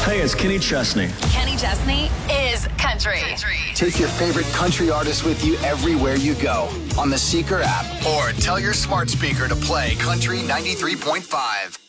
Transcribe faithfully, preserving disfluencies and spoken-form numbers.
Hey, it's Kenny Chesney. Kenny Chesney is country. country. Take your favorite country artists with you everywhere you go on the Seeker app or tell your smart speaker to play Country ninety-three point five.